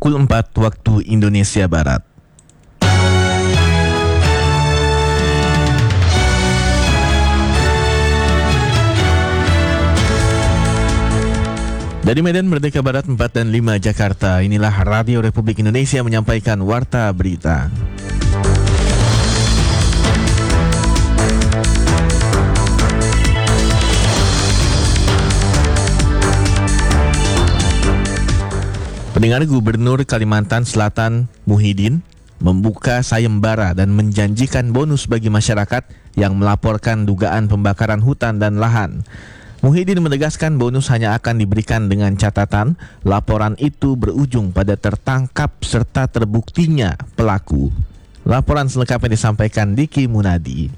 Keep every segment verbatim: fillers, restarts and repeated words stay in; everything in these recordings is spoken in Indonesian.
pukul empat waktu Indonesia Barat. Dari Medan Merdeka Barat empat dan lima Jakarta, inilah Radio Republik Indonesia menyampaikan Warta Berita. Pendengar, Gubernur Kalimantan Selatan Muhyiddin membuka sayembara dan menjanjikan bonus bagi masyarakat yang melaporkan dugaan pembakaran hutan dan lahan. Muhyiddin menegaskan bonus hanya akan diberikan dengan catatan laporan itu berujung pada tertangkap serta terbuktinya pelaku. Laporan selengkapnya disampaikan Diki Munadi.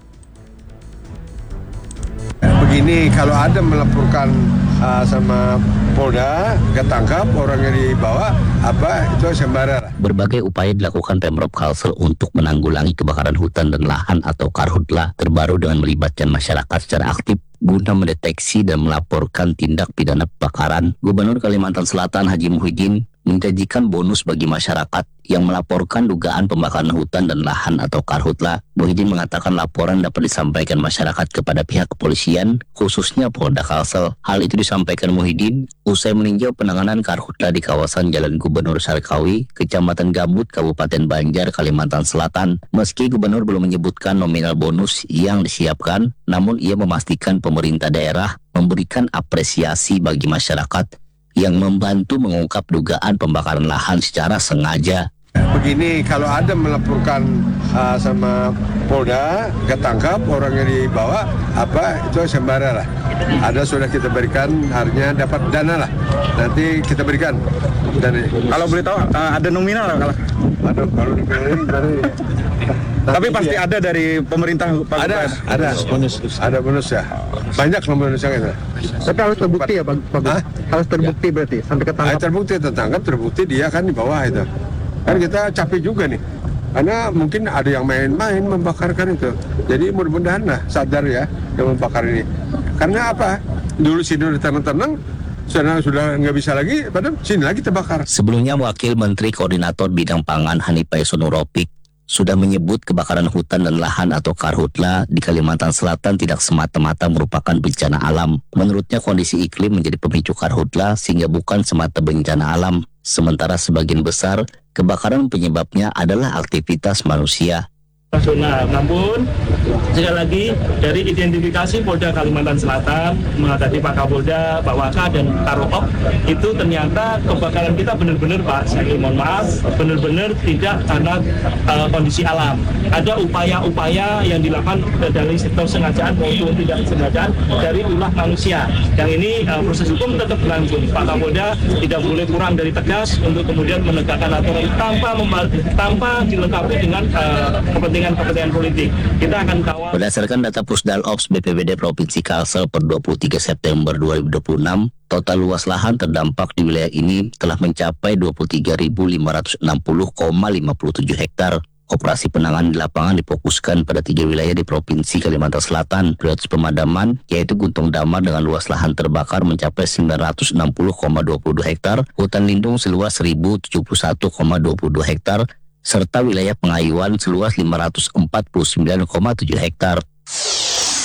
Begini, kalau ada melaporkan uh, sama Polda, ketangkap, orangnya dibawa, apa, itu sayembara. Berbagai upaya dilakukan Pemprov Kalsel untuk menanggulangi kebakaran hutan dan lahan atau karhutla, terbaru dengan melibatkan masyarakat secara aktif guna mendeteksi dan melaporkan tindak pidana kebakaran. Gubernur Kalimantan Selatan Haji Muhyiddin menjanjikan bonus bagi masyarakat yang melaporkan dugaan pembakaran hutan dan lahan atau karhutla. Muhyiddin mengatakan laporan dapat disampaikan masyarakat kepada pihak kepolisian, khususnya Polda Kalsel. Hal itu disampaikan Muhyiddin usai meninjau penanganan karhutla di kawasan Jalan Gubernur Sarkawi, Kecamatan Gambut, Kabupaten Banjar, Kalimantan Selatan. Meski gubernur belum menyebutkan nominal bonus yang disiapkan, namun ia memastikan pemerintah daerah memberikan apresiasi bagi masyarakat yang membantu mengungkap dugaan pembakaran lahan secara sengaja. Begini, kalau ada melaporkan uh, sama Polda, ketangkap, orangnya dibawa, apa, itu sayembara lah. Ada sudah kita berikan, harinya dapat dana lah. Nanti kita berikan. Dan kalau boleh tahu, uh, ada nominal nggak kalau? Aduh, kalau dipilih dari... Tapi pasti ya. Ada dari pemerintah Pak Ada, Gubernur. ada bonus, ada bonus ya. Banyak loh bonus yang itu. Tapi harus terbukti ya, Pak Gus? Harus terbukti ya. Berarti sampai ketangkap. Ah, terbukti, tertangkap, terbukti dia kan di bawah itu. Kan kita capek juga nih. Karena mungkin ada yang main-main membakarkan itu. Jadi mudah-mudahan lah sadar ya yang membakar ini. Karena apa? Dulu sini udah tenang-tenang, sekarang sudah nggak bisa lagi, padahal sini lagi terbakar. Sebelumnya Wakil Menteri Koordinator Bidang Pangan Hanifah Sonuropik sudah menyebut kebakaran hutan dan lahan atau karhutla di Kalimantan Selatan tidak semata-mata merupakan bencana alam. Menurutnya kondisi iklim menjadi pemicu karhutla sehingga bukan semata bencana alam. Sementara sebagian besar kebakaran penyebabnya adalah aktivitas manusia. Nasional. Namun sekali lagi dari identifikasi Polda Kalimantan Selatan menghadapi Pak Kapolda, Pak Waka dan Karop itu ternyata kebakaran kita benar-benar Pak, saya mohon maaf, benar-benar tidak karena uh, kondisi alam. Ada upaya-upaya yang dilakukan dari sektor sengajaan maupun tidak sengajaan dari ulah manusia. Yang ini uh, proses hukum tetap berlangsung. Pak Kapolda tidak boleh kurang dari tegas untuk kemudian menegakkan aturan tanpa memba- tanpa dilengkapi dengan uh, kepentingan kepentingan politik. Kita akan kawal. Berdasarkan data Pusdal Ops B P B D Provinsi Kalsel per dua puluh tiga September dua ribu dua puluh enam, total luas lahan terdampak di wilayah ini telah mencapai dua puluh tiga ribu lima ratus enam puluh koma lima tujuh hektar. Operasi penanganan di lapangan difokuskan pada tiga wilayah di Provinsi Kalimantan Selatan. Prioritas pemadaman yaitu Guntung Damar dengan luas lahan terbakar mencapai sembilan ratus enam puluh koma dua dua hektar, hutan lindung seluas seribu tujuh puluh satu koma dua dua hektar, serta wilayah pengayuan seluas lima ratus empat puluh sembilan koma tujuh hektar.